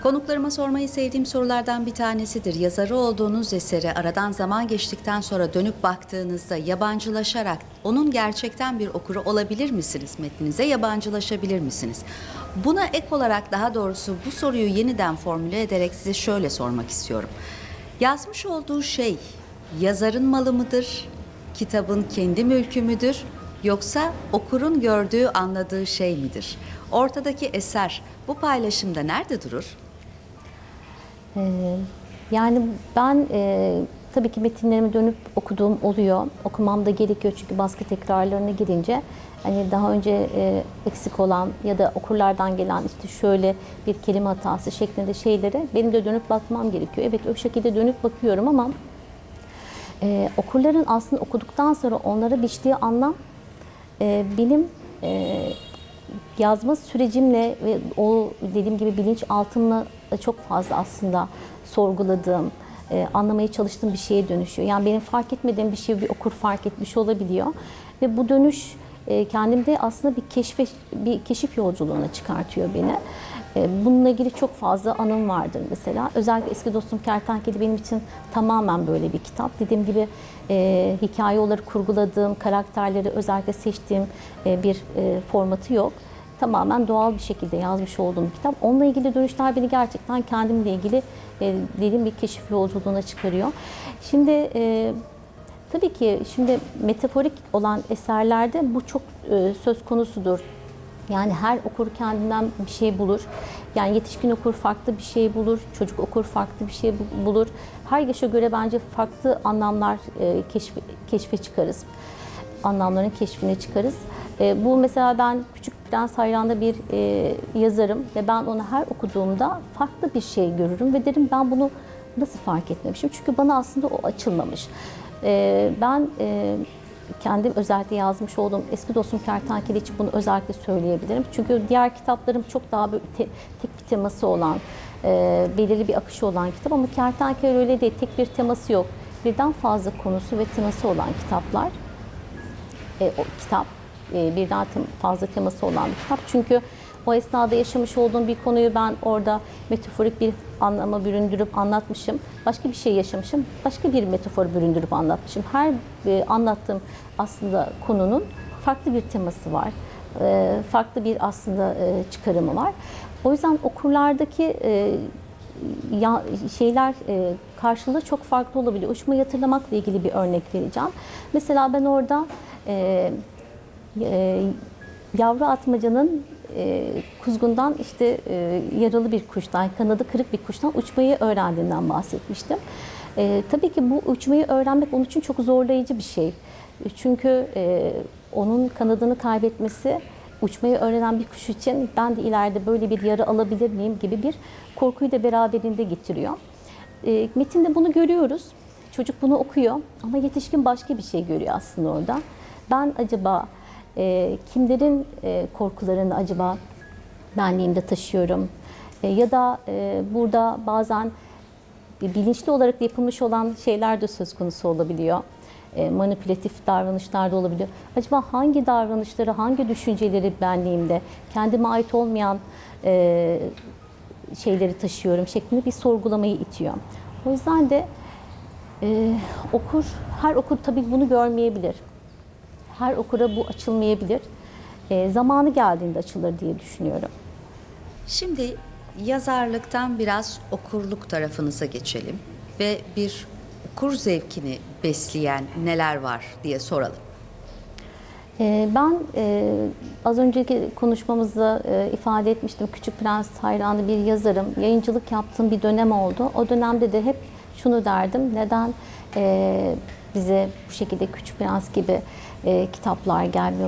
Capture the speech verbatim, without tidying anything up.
Konuklarıma sormayı sevdiğim sorulardan bir tanesidir. Yazarı olduğunuz esere aradan zaman geçtikten sonra dönüp baktığınızda yabancılaşarak onun gerçekten bir okuru olabilir misiniz? Metninize yabancılaşabilir misiniz? Buna ek olarak, daha doğrusu bu soruyu yeniden formüle ederek size şöyle sormak istiyorum. Yazmış olduğu şey yazarın malı mıdır? Kitabın kendi mülkü müdür? Yoksa okurun gördüğü, anladığı şey midir? Ortadaki eser bu paylaşımda nerede durur? Ee, yani ben e, tabii ki metinlerimi dönüp okuduğum oluyor. Okumam da gerekiyor çünkü baskı tekrarlarına girince hani daha önce e, eksik olan ya da okurlardan gelen işte şöyle bir kelime hatası şeklinde şeylere benim de dönüp bakmam gerekiyor. Evet, o şekilde dönüp bakıyorum ama e, okurların aslında okuduktan sonra onlara biçtiği anlam e, benim e, yazma sürecimle ve o dediğim gibi bilinçaltımla çok fazla aslında sorguladığım, e, anlamaya çalıştığım bir şeye dönüşüyor. Yani benim fark etmediğim bir şeyi bir okur fark etmiş olabiliyor. Ve bu dönüş e, kendimde aslında bir keşfe, bir keşif yolculuğuna çıkartıyor beni. E, bununla ilgili çok fazla anım vardır mesela. Özellikle Eski Dostum Kertenkele benim için tamamen böyle bir kitap. Dediğim gibi e, hikaye olarak kurguladığım, karakterleri özellikle seçtiğim e, bir e, formatı yok. Tamamen doğal bir şekilde yazmış olduğum bir kitap. Onunla ilgili dönüşler beni gerçekten kendimle ilgili e, derin bir keşif yolculuğuna çıkarıyor. Şimdi e, tabii ki şimdi metaforik olan eserlerde bu çok e, söz konusudur. Yani her okur kendinden bir şey bulur. Yani yetişkin okur farklı bir şey bulur, çocuk okur farklı bir şey bulur. Her yaşa göre bence farklı anlamlar e, keşfe, keşfe çıkarız. Anlamların keşfine çıkarız. E, bu mesela ben Küçük Prens hayranı bir e, yazarım ve ben onu her okuduğumda farklı bir şey görürüm ve derim ben bunu nasıl fark etmemişim? Çünkü bana aslında o açılmamış. E, ben e, kendim özellikle yazmış olduğum Eski Dostum Kertenkele için bunu özellikle söyleyebilirim. Çünkü diğer kitaplarım çok daha böyle te, tek bir teması olan, e, belirli bir akışı olan kitap ama Kertenkele öyle değil, tek bir teması yok. Birden fazla konusu ve teması olan kitaplar. E, o kitap e, birden fazla teması olan bir kitap. Çünkü o esnada yaşamış olduğum bir konuyu ben orada metaforik bir anlama büründürüp anlatmışım. Başka bir şey yaşamışım, başka bir metafor büründürüp anlatmışım. Her e, anlattığım aslında konunun farklı bir teması var. E, farklı bir aslında e, çıkarımı var. O yüzden okurlardaki e, ya, şeyler e, karşılığı çok farklı olabiliyor. Uçmayı hatırlamakla ilgili bir örnek vereceğim. Mesela ben orada e, e, yavru atmacanın e, kuzgundan işte e, yaralı bir kuştan, kanadı kırık bir kuştan uçmayı öğrendiğinden bahsetmiştim. E, tabii ki bu uçmayı öğrenmek onun için çok zorlayıcı bir şey. Çünkü e, onun kanadını kaybetmesi uçmayı öğrenen bir kuş için ben de ileride böyle bir yara alabilir miyim gibi bir korkuyu da beraberinde getiriyor. E, metinde bunu görüyoruz. Çocuk bunu okuyor ama yetişkin başka bir şey görüyor aslında orada. Ben acaba e, kimlerin e, korkularını acaba benliğimde taşıyorum? E, ya da e, burada bazen bilinçli olarak yapılmış olan şeyler de söz konusu olabiliyor. E, manipülatif davranışlar da olabiliyor. Acaba hangi davranışları, hangi düşünceleri benliğimde, kendime ait olmayan e, şeyleri taşıyorum şeklinde bir sorgulamayı itiyor. O yüzden de e, okur, her okur tabii bunu görmeyebilir. Her okura bu açılmayabilir. E, zamanı geldiğinde açılır diye düşünüyorum. Şimdi yazarlıktan biraz okurluk tarafınıza geçelim ve bir okur zevkini besleyen neler var diye soralım. E, ben e, az önceki konuşmamızda e, ifade etmiştim. Küçük Prens hayranı bir yazarım. Yayıncılık yaptığım bir dönem oldu. O dönemde de hep şunu derdim. Neden e, bize bu şekilde Küçük Prens gibi e, kitaplar gelmiyor?